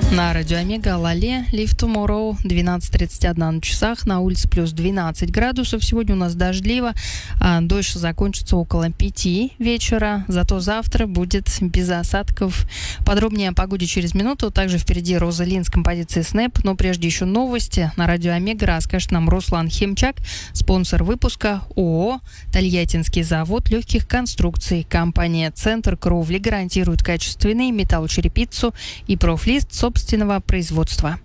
На радио Омега, Лале, Live Tomorrow, 12:31 на часах, на улице плюс 12 градусов. Сегодня у нас дождливо, дождь закончится около 5 вечера, зато завтра будет без осадков. Подробнее о погоде через минуту, также впереди Роза Лин с композицией Снэп, но прежде еще новости. На радио Омега расскажет нам Руслан Хемчак, спонсор выпуска ООО «Тольяттинский завод легких конструкций». Компания «Центр Кровли» гарантирует качественный металлочерепицу и профлист собственного производства.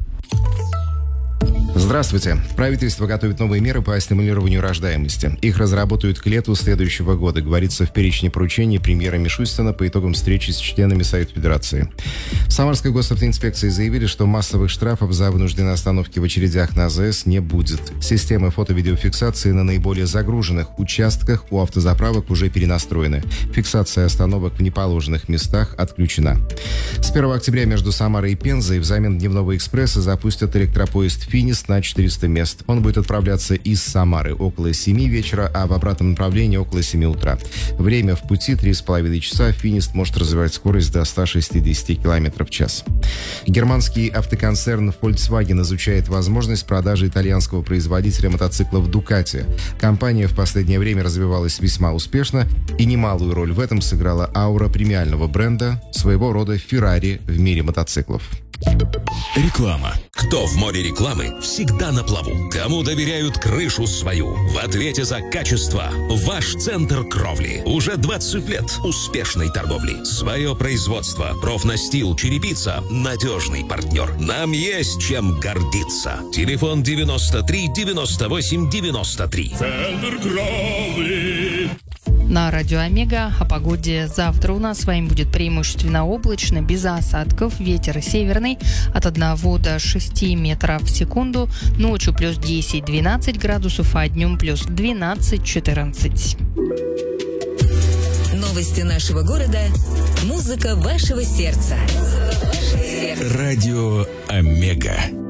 Здравствуйте. Правительство готовит новые меры по стимулированию рождаемости. Их разработают к лету следующего года, говорится в перечне поручений премьера Мишустина по итогам встречи с членами Совета Федерации. В Самарской госавтоинспекции заявили, что массовых штрафов за вынужденные остановки в очередях на АЗС не будет. Системы фото-видеофиксации на наиболее загруженных участках у автозаправок уже перенастроены. Фиксация остановок в неположенных местах отключена. С 1 октября между Самарой и Пензой взамен дневного экспресса запустят электропоезд «Финист» на 400 мест. Он будет отправляться из Самары около 7 вечера, а в обратном направлении около 7 утра. Время в пути 3,5 часа. «Финист» может развивать скорость до 160 км в час. Германский автоконцерн Volkswagen изучает возможность продажи итальянского производителя мотоциклов Ducati. Компания в последнее время развивалась весьма успешно, и немалую роль в этом сыграла аура премиального бренда, своего рода Ferrari в мире мотоциклов. Реклама. Кто в море рекламы, всегда на плаву. Кому доверяют крышу свою. В ответе за качество ваш центр кровли. Уже 20 лет успешной торговли. Свое производство. Профнастил, черепица. Надежный партнер. Нам есть чем гордиться. Телефон 93 98 93. Центр кровли. На радио Омега о погоде. Завтра у нас с вами будет преимущественно облачно, без осадков. Ветер северный от 1 до 6 метров в секунду. Ночью плюс 10-12 градусов, а днем плюс 12-14. Новости нашего города. Музыка вашего сердца. Радио Омега.